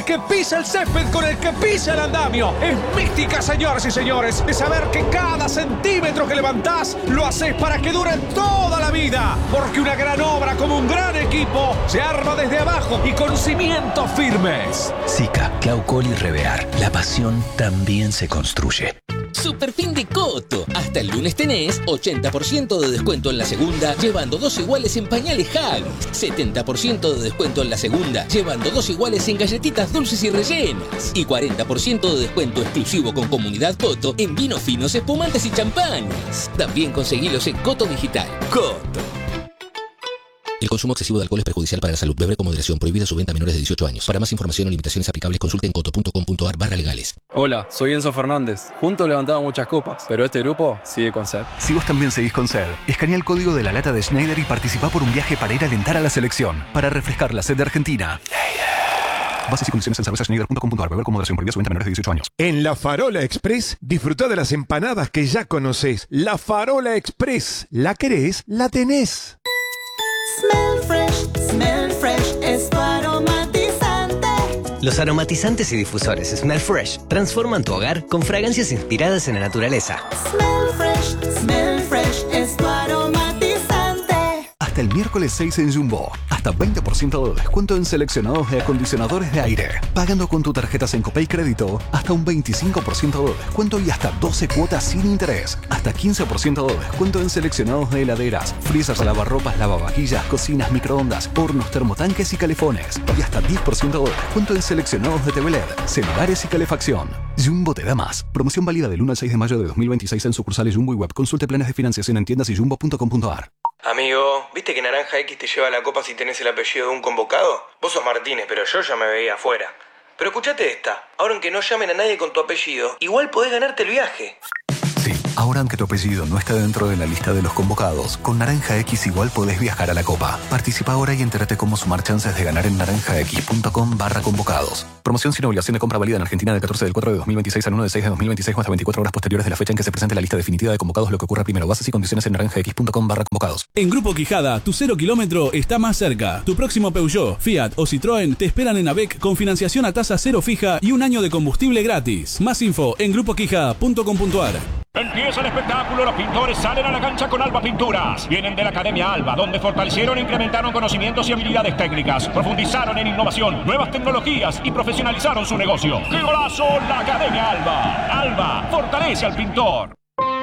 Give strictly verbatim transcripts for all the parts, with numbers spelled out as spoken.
el que pisa el césped con el que pisa el andamio. Es mística, señoras y señores, de saber que cada centímetro que levantás lo haces para que dure toda la vida. Porque una gran obra como un gran equipo se arma desde abajo y con cimientos firmes. Sica, Claucol y Revear. La pasión también se construye. Superfin de Coto. Hasta el lunes tenés ochenta por ciento de descuento en la segunda, llevando dos iguales en pañales Huggies. setenta por ciento de descuento en la segunda, llevando dos iguales en galletitas dulces y rellenas. Y cuarenta por ciento de descuento exclusivo con Comunidad Coto en vinos finos, espumantes y champañas. También conseguilos en Coto Digital. Coto. El consumo excesivo de alcohol es perjudicial para la salud. Beber con moderación. Prohibida su venta a menores de dieciocho años. Para más información o limitaciones aplicables, consulte en coto punto com punto ar barra legales. Hola, soy Enzo Fernández. Juntos levantamos muchas copas, pero este grupo sigue con sed. Si vos también seguís con sed, escanea el código de la lata de Schneider y participá por un viaje para ir a alentar a la selección. Para refrescar la sed de Argentina. Bases y condiciones en cerveza schneider punto com punto ar. Beber con moderación. Prohibida su venta a menores de dieciocho años. En La Farola Express, disfrutá de las empanadas que ya conocés. La Farola Express. ¿La querés? La tenés. Smell fresh, smell fresh, es tu aromatizante. Los aromatizantes y difusores Smell Fresh transforman tu hogar con fragancias inspiradas en la naturaleza. Smell fresh, smell fresh, es tu aromatizante. Hasta el miércoles seis en Jumbo. Hasta veinte por ciento de descuento en seleccionados de acondicionadores de aire. Pagando con tu tarjeta Sencopay Crédito, hasta un veinticinco por ciento de descuento y hasta doce cuotas sin interés. Hasta quince por ciento de descuento en seleccionados de heladeras, freezers, lavarropas, lavavajillas, cocinas, microondas, hornos, termotanques y calefones. Y hasta diez por ciento de descuento en seleccionados de T V L E D, celulares y calefacción. Jumbo te da más. Promoción válida del uno al seis de mayo de dos mil veintiséis en sucursales Jumbo y web. Consulte planes de financiación en tiendas y jumbo punto com punto ar. Amigo, ¿viste que Naranja X te lleva la copa si tenés el apellido de un convocado? Vos sos Martínez, pero yo ya me veía afuera. Pero escuchate esta, ahora aunque no llamen a nadie con tu apellido, igual podés ganarte el viaje. Sí, ahora aunque tu apellido no esté dentro de la lista de los convocados, con Naranja X igual podés viajar a la Copa. Participa ahora y entérate cómo sumar chances de ganar en naranjax punto com barra convocados. Promoción sin obligación de compra válida en Argentina del catorce del cuatro de dos mil veintiséis al uno del seis de dos mil veintiséis o hasta veinticuatro horas posteriores de la fecha en que se presente la lista definitiva de convocados, lo que ocurra primero. Bases y condiciones en naranjax punto com barra convocados. En Grupo Quijada, tu cero kilómetro está más cerca. Tu próximo Peugeot, Fiat o Citroën te esperan en AVEC con financiación a tasa cero fija y un año de combustible gratis. Más info en grupo quijada punto com punto ar. Empieza el espectáculo, los pintores salen a la cancha con Alba Pinturas. Vienen de la Academia Alba, donde fortalecieron e incrementaron conocimientos y habilidades técnicas, profundizaron en innovación, nuevas tecnologías y profesionalizaron su negocio. ¡Qué golazo! La Academia Alba. Alba, fortalece al pintor.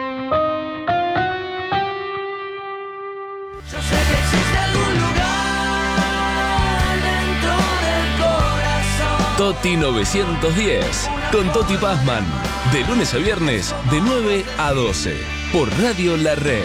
Yo sé que existe algún lugar dentro del corazón. Toti novecientos diez, con Toti Pazman. De lunes a viernes, de nueve a doce, por Radio La Red.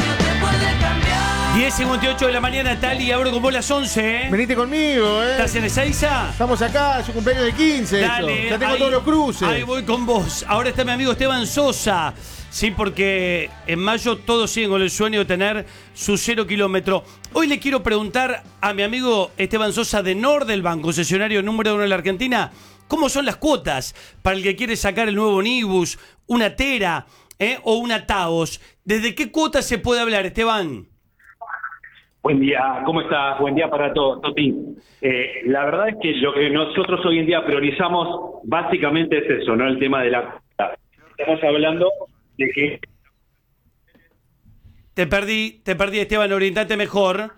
diez cincuenta y ocho de la mañana, Tali, abro con vos las once, ¿eh? Venite conmigo, ¿eh? ¿Estás en Ezeiza? Estamos acá, su cumpleaños de quince. Dale, eso. Ya tengo ahí, todos los cruces. Ahí voy con vos. Ahora está mi amigo Esteban Sosa. Sí, porque en mayo todos siguen con el sueño de tener su cero kilómetro. Hoy le quiero preguntar a mi amigo Esteban Sosa de Nordelbank, concesionario número uno de la Argentina, ¿cómo son las cuotas para el que quiere sacar el nuevo Nibus, una Tera eh, o una Taos? ¿Desde qué cuotas se puede hablar, Esteban? Buen día, ¿cómo estás? Buen día para todos, Toti. Eh, la verdad es que lo que nosotros hoy en día priorizamos básicamente es eso, ¿no? El tema de la cuota. Estamos hablando de que... Te perdí, te perdí, Esteban, orientate mejor.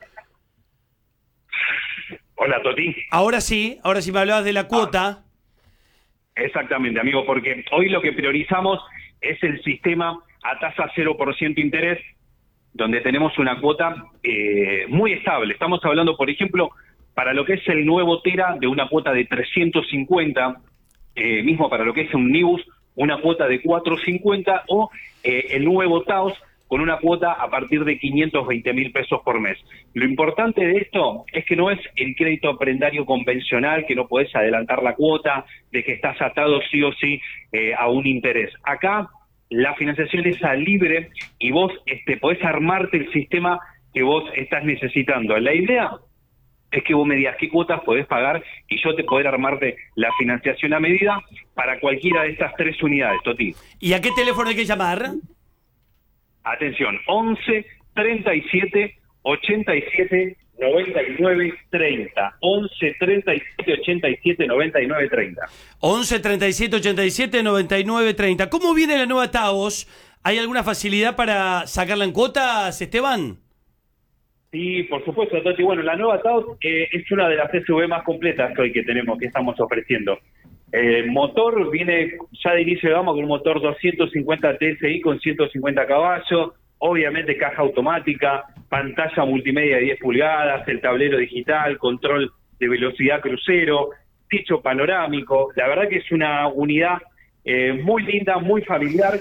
Hola, Toti. Ahora sí, ahora sí me hablabas de la cuota. Ah, exactamente, amigo, porque hoy lo que priorizamos es el sistema a tasa cero por ciento interés, donde tenemos una cuota eh, muy estable. Estamos hablando, por ejemplo, para lo que es el nuevo Tera, de una cuota de trescientos cincuenta, eh, mismo para lo que es un Nibus, una cuota de cuatrocientos cincuenta, o eh, el nuevo Taos, con una cuota a partir de quinientos veinte mil pesos por mes. Lo importante de esto es que no es el crédito prendario convencional, que no podés adelantar la cuota, de que estás atado sí o sí eh, a un interés. Acá la financiación es a libre y vos este, podés armarte el sistema que vos estás necesitando. La idea es que vos me digas qué cuotas podés pagar y yo te poder armarte la financiación a medida para cualquiera de estas tres unidades, Toti. ¿Y a qué teléfono hay que llamar? Atención, once, treinta y siete, ochenta y siete, noventa y nueve treinta. once treinta y siete ochenta y siete noventa y nueve treinta. once treinta y siete ochenta y siete noventa y nueve treinta. ¿Cómo viene la nueva Taos? ¿Hay alguna facilidad para sacarla en cuotas, Esteban? Sí, por supuesto, Toti. Bueno, la nueva Taos eh, es una de las S U V más completas hoy que tenemos, que estamos ofreciendo. El motor viene ya de inicio de gama con un motor doscientos cincuenta T S I con ciento cincuenta caballos, obviamente caja automática, pantalla multimedia de diez pulgadas, el tablero digital, control de velocidad crucero, techo panorámico. La verdad que es una unidad eh, muy linda, muy familiar,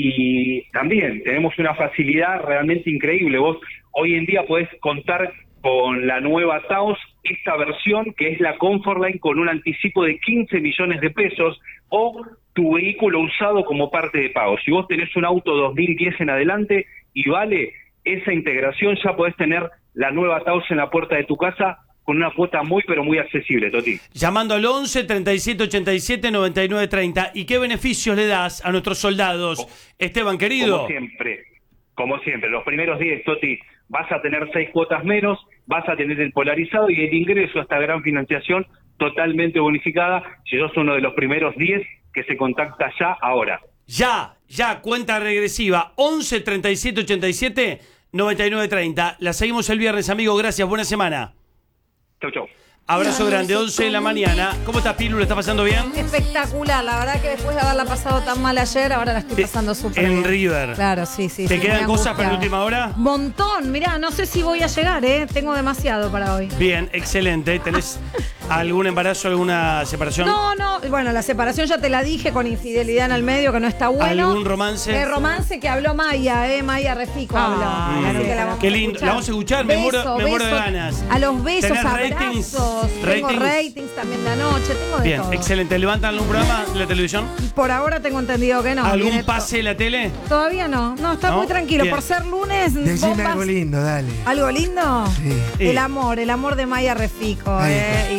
y también tenemos una facilidad realmente increíble. Vos hoy en día podés contar con la nueva Taos, esta versión que es la Comfortline con un anticipo de quince millones de pesos, o tu vehículo usado como parte de pago. Si vos tenés un auto dos mil diez en adelante y vale esa integración, ya podés tener la nueva Taos en la puerta de tu casa con una cuota muy pero muy accesible, Toti. Llamando al once treinta y siete ochenta y siete noventa y nueve treinta. ¿Y qué beneficios le das a nuestros soldados, oh, Esteban, querido? Como siempre, como siempre, los primeros diez, Toti, vas a tener seis cuotas menos, vas a tener el polarizado y el ingreso a esta gran financiación totalmente bonificada si sos uno de los primeros diez que se contacta ya ahora. Ya, ya, cuenta regresiva, once treinta y siete ochenta y siete noventa y nueve treinta. La seguimos el viernes, amigo, gracias, buena semana. Chau, chau. Abrazo grande, once de la mañana. ¿Cómo estás, Pilu? ¿Lo está pasando bien? Espectacular, la verdad que después de haberla pasado tan mal ayer, ahora la estoy pasando súper bien. En River. Claro, sí, sí. ¿Te sí, quedan cosas para la última hora? Montón, mirá, no sé si voy a llegar, ¿eh? Tengo demasiado para hoy. Bien, excelente. ¿Tenés algún embarazo, alguna separación? No, no, bueno, la separación ya te la dije, con infidelidad en el medio, que no está bueno. ¿Algún romance? El romance que habló Maya, ¿eh? Maya Refico ah, habló. Así que la vamos qué lindo, a escuchar. la vamos a escuchar, me muero, me muero de ganas. A los besos, ¿tenés abrazos. Ratings? Tengo ratings. ratings también de anoche, tengo de Bien, todo. excelente. ¿Levantan algún programa de la televisión? Por ahora tengo entendido que no. ¿Algún directo. pase de la tele? Todavía no, no, está ¿No? muy tranquilo. Bien. Por ser lunes, Decime bombas. algo lindo, dale. ¿Algo lindo? Sí. El amor, el amor de Maya Refico. Ahí eh. está.